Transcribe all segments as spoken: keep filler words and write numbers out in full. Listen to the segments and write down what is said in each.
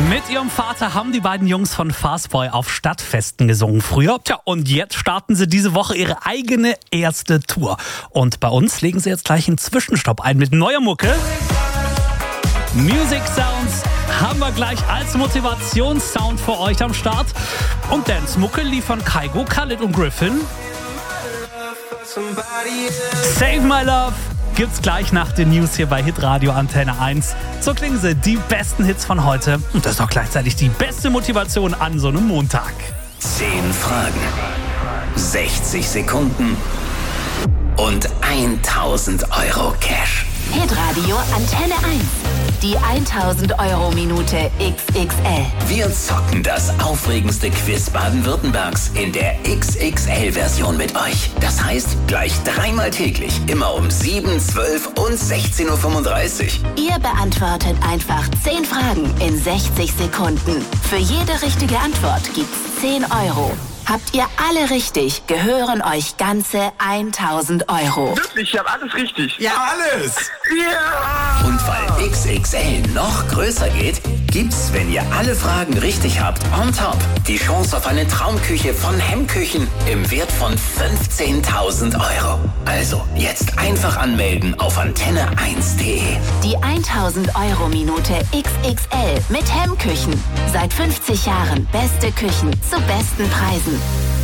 Mit ihrem Vater haben die beiden Jungs von Fastboy auf Stadtfesten gesungen früher. Tja, und jetzt starten sie diese Woche ihre eigene erste Tour. Und bei uns legen sie jetzt gleich einen Zwischenstopp ein mit neuer Mucke. Music Sounds haben wir gleich als Motivationssound für euch am Start. Und Dance-Mucke liefern Kygo, Khalid und Griffin. Save My Love gibt's gleich nach den News hier bei Hitradio Antenne eins. So klingen sie, die besten Hits von heute. Und das ist auch gleichzeitig die beste Motivation an so einem Montag. Zehn Fragen, sechzig Sekunden und tausend Euro Cash. Hitradio Antenne eins. Die tausend Euro Minute X X L. Wir zocken das aufregendste Quiz Baden-Württembergs in der X X L-Version mit euch. Das heißt, gleich dreimal täglich, immer um sieben, zwölf und sechzehn Uhr fünfunddreißig. Ihr beantwortet einfach zehn Fragen in sechzig Sekunden. Für jede richtige Antwort gibt's zehn Euro. Habt ihr alle richtig, gehören euch ganze tausend Euro. Wirklich, ich habe alles richtig. Ja, alles! Ja! Und weil X X L noch größer geht, gibt's, wenn ihr alle Fragen richtig habt, on top die Chance auf eine Traumküche von Hemmküchen im Wert von fünfzehntausend Euro. Also jetzt einfach anmelden auf antenne eins punkt de. Die tausend Euro Minute X X L mit Hemmküchen. Seit fünfzig Jahren beste Küchen zu besten Preisen.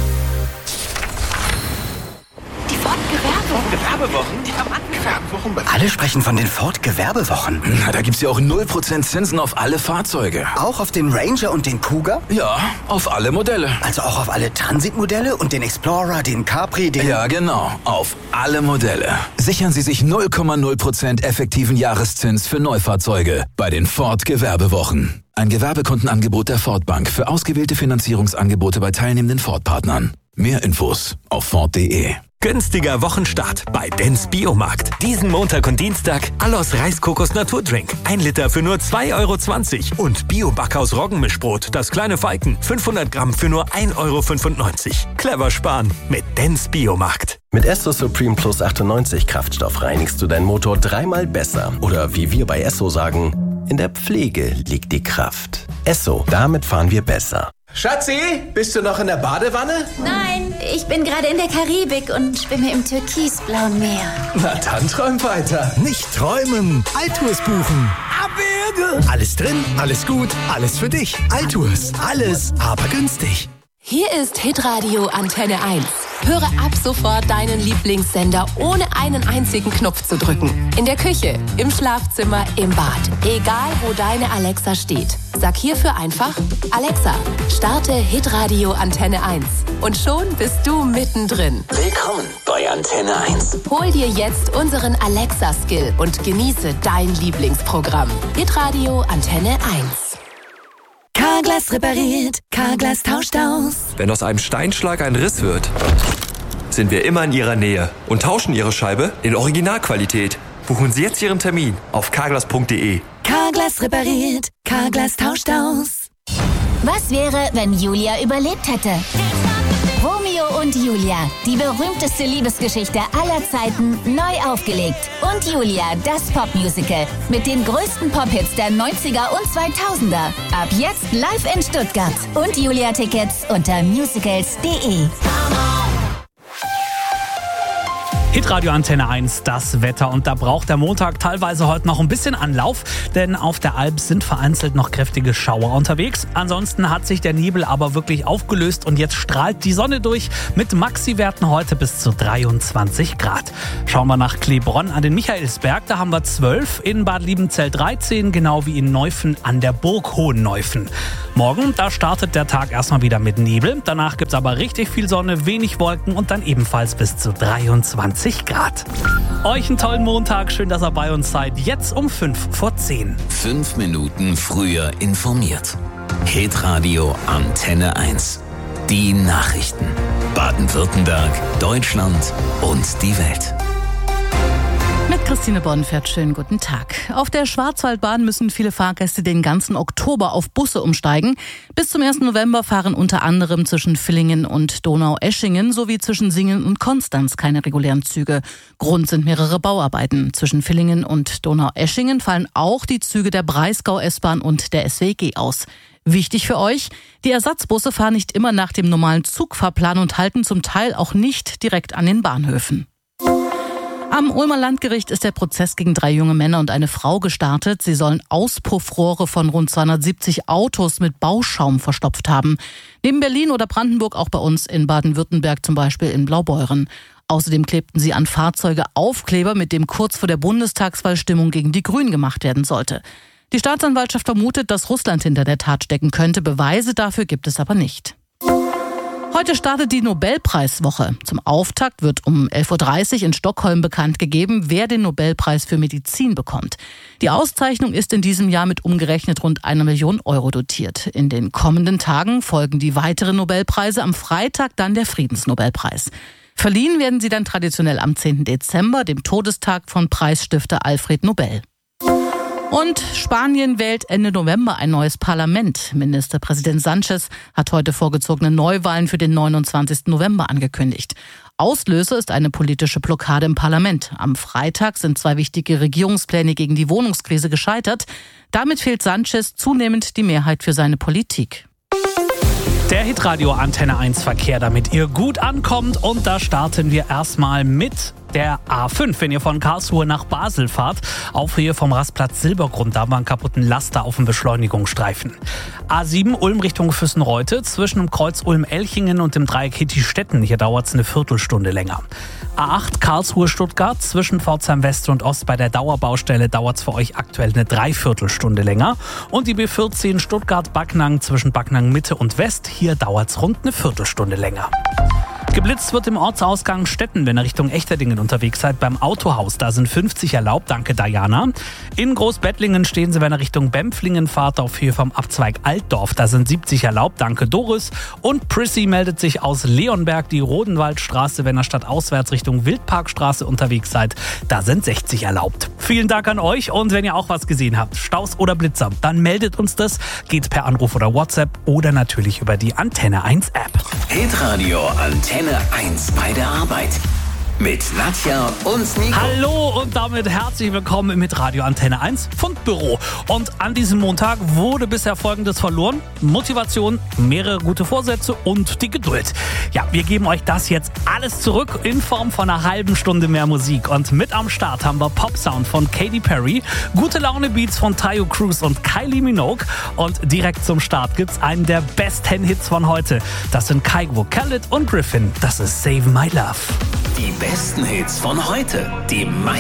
Die Ford-Gewerbewochen. Gewerbewochen? Die haben Gewerbewochen? Alle sprechen von den Ford-Gewerbewochen. Na, da gibt's ja auch null Prozent Zinsen auf alle Fahrzeuge. Auch auf den Ranger und den Cougar? Ja, auf alle Modelle. Also auch auf alle Transitmodelle und den Explorer, den Capri, den... Ja, genau. Auf alle Modelle. Sichern Sie sich null Komma null Prozent effektiven Jahreszins für Neufahrzeuge bei den Ford-Gewerbewochen. Ein Gewerbekundenangebot der Ford Bank für ausgewählte Finanzierungsangebote bei teilnehmenden Ford-Partnern. Mehr Infos auf Ford punkt de. Günstiger Wochenstart bei Dens Biomarkt. Diesen Montag und Dienstag Allos Reiskokos Naturdrink. Ein Liter für nur zwei Euro zwanzig. Und Bio-Backhaus Roggenmischbrot, das kleine Falken. fünfhundert Gramm für nur ein Euro fünfundneunzig. Clever sparen mit Dens Biomarkt. Mit Esso Supreme Plus achtundneunzig Kraftstoff reinigst du deinen Motor dreimal besser. Oder wie wir bei Esso sagen, in der Pflege liegt die Kraft. Esso, damit fahren wir besser. Schatzi, bist du noch in der Badewanne? Nein, ich bin gerade in der Karibik und schwimme im türkisblauen Meer. Na dann träum weiter. Nicht träumen, Altours buchen. Abwürge. Alles drin, alles gut, alles für dich. Altours, alles, aber günstig. Hier ist Hitradio Antenne eins. Höre ab sofort deinen Lieblingssender, ohne einen einzigen Knopf zu drücken. In der Küche, im Schlafzimmer, im Bad. Egal, wo deine Alexa steht. Sag hierfür einfach, Alexa, starte Hitradio Antenne eins. Und schon bist du mittendrin. Willkommen bei Antenne eins. Hol dir jetzt unseren Alexa-Skill und genieße dein Lieblingsprogramm. Hitradio Antenne eins. Carglass repariert, Carglass tauscht aus. Wenn aus einem Steinschlag ein Riss wird, sind wir immer in Ihrer Nähe und tauschen Ihre Scheibe in Originalqualität. Buchen Sie jetzt Ihren Termin auf carglass punkt de. Carglass repariert, Carglass tauscht aus. Was wäre, wenn Julia überlebt hätte? Romeo und Julia, die berühmteste Liebesgeschichte aller Zeiten, neu aufgelegt. Und Julia, das Popmusical mit den größten Pop-Hits der neunziger und zweitausender. Ab jetzt live in Stuttgart. Und Julia-Tickets unter musicals punkt de. Hitradio Antenne eins, das Wetter. Und da braucht der Montag teilweise heute noch ein bisschen Anlauf, denn auf der Alp sind vereinzelt noch kräftige Schauer unterwegs. Ansonsten hat sich der Nebel aber wirklich aufgelöst und jetzt strahlt die Sonne durch mit Maxi-Werten heute bis zu dreiundzwanzig Grad. Schauen wir nach Kleebronn an den Michaelsberg, da haben wir zwölf, in Bad Liebenzell dreizehn, genau wie in Neuffen an der Burg Hohenneuffen. Morgen, da startet der Tag erstmal wieder mit Nebel, danach gibt's aber richtig viel Sonne, wenig Wolken und dann ebenfalls bis zu dreiundzwanzig Grad. Euch einen tollen Montag, schön, dass ihr bei uns seid. Jetzt um fünf vor zehn. Fünf Minuten früher informiert. Hitradio Antenne eins. Die Nachrichten. Baden-Württemberg, Deutschland und die Welt. Mit Christine Bonfert, schönen guten Tag. Auf der Schwarzwaldbahn müssen viele Fahrgäste den ganzen Oktober auf Busse umsteigen. Bis zum ersten November fahren unter anderem zwischen Villingen und Donaueschingen sowie zwischen Singen und Konstanz keine regulären Züge. Grund sind mehrere Bauarbeiten. Zwischen Villingen und Donaueschingen fallen auch die Züge der Breisgau-S-Bahn und der S W G aus. Wichtig für euch, die Ersatzbusse fahren nicht immer nach dem normalen Zugfahrplan und halten zum Teil auch nicht direkt an den Bahnhöfen. Am Ulmer Landgericht ist der Prozess gegen drei junge Männer und eine Frau gestartet. Sie sollen Auspuffrohre von rund zweihundertsiebzig Autos mit Bauschaum verstopft haben. Neben Berlin oder Brandenburg auch bei uns in Baden-Württemberg, zum Beispiel in Blaubeuren. Außerdem klebten sie an Fahrzeuge Aufkleber, mit dem kurz vor der Bundestagswahl Stimmung gegen die Grünen gemacht werden sollte. Die Staatsanwaltschaft vermutet, dass Russland hinter der Tat stecken könnte. Beweise dafür gibt es aber nicht. Heute startet die Nobelpreiswoche. Zum Auftakt wird um elf Uhr dreißig in Stockholm bekannt gegeben, wer den Nobelpreis für Medizin bekommt. Die Auszeichnung ist in diesem Jahr mit umgerechnet rund einer Million Euro dotiert. In den kommenden Tagen folgen die weiteren Nobelpreise, am Freitag dann der Friedensnobelpreis. Verliehen werden sie dann traditionell am zehnten Dezember, dem Todestag von Preisstifter Alfred Nobel. Und Spanien wählt Ende November ein neues Parlament. Ministerpräsident Sánchez hat heute vorgezogene Neuwahlen für den neunundzwanzigsten November angekündigt. Auslöser ist eine politische Blockade im Parlament. Am Freitag sind zwei wichtige Regierungspläne gegen die Wohnungskrise gescheitert. Damit fehlt Sánchez zunehmend die Mehrheit für seine Politik. Der Hitradio Antenne eins Verkehr, damit ihr gut ankommt. Und da starten wir erstmal mit der A fünf, wenn ihr von Karlsruhe nach Basel fahrt. Auf Höhe vom Rastplatz Silbergrund, da war ein kaputten Laster auf dem Beschleunigungsstreifen. A sieben Ulm Richtung Füssenreute, zwischen dem Kreuz Ulm-Elchingen und dem Dreieck Hittistetten. Hier dauert es eine Viertelstunde länger. A acht Karlsruhe-Stuttgart, zwischen Pforzheim West und Ost bei der Dauerbaustelle dauert es für euch aktuell eine Dreiviertelstunde länger. Und die B vierzehn Stuttgart-Backnang zwischen Backnang Mitte und West, hier dauert es rund eine Viertelstunde länger. Geblitzt wird im Ortsausgang Stetten, wenn ihr Richtung Echterdingen unterwegs seid, beim Autohaus. Da sind fünfzig erlaubt, danke Diana. In Großbettlingen stehen sie, wenn ihr Richtung Bempflingen fahrt, auf Höhe vom Abzweig Altdorf. Da sind siebzig erlaubt, danke Doris. Und Prissy meldet sich aus Leonberg, die Rodenwaldstraße, wenn ihr stadtauswärts Richtung Wildparkstraße unterwegs seid. Da sind sechzig erlaubt. Vielen Dank an euch und wenn ihr auch was gesehen habt, Staus oder Blitzer, dann meldet uns das. Geht per Anruf oder WhatsApp oder natürlich über die Antenne eins App. Hitradio Antenne eins bei der Arbeit. Mit Nadja und Nico. Hallo und damit herzlich willkommen mit Radio Antenne eins Fundbüro. Und an diesem Montag wurde bisher Folgendes verloren: Motivation, mehrere gute Vorsätze und die Geduld. Ja, wir geben euch das jetzt alles zurück in Form von einer halben Stunde mehr Musik. Und mit am Start haben wir Pop-Sound von Katy Perry, gute Laune-Beats von Tayo Cruz und Kylie Minogue. Und direkt zum Start gibt's einen der besten Hits von heute. Das sind Kygo, Khaled und Griffin. Das ist Save My Love. Die besten Hits von heute. Die